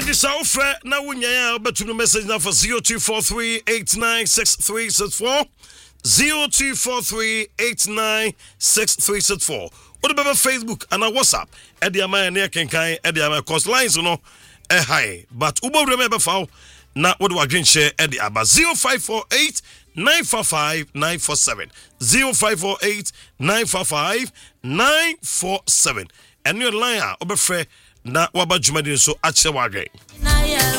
It is our friend now when you are about to message now for 0243896364 0243896364. What about Facebook and our WhatsApp? Eddie Amaya near Kenkai, Eddie Amaya cost lines, high. But Ubo remember foul. Now what do I green share Eddie Abba 0548 945 947 0548 945 947. And your line, Oberfre, na waba Jumadin so ache wage.